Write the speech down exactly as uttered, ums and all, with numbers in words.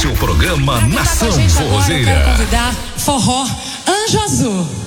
Este é o programa Nação Forrozeira. Forrozeira. Eu quero convidar Forró Anjo Azul.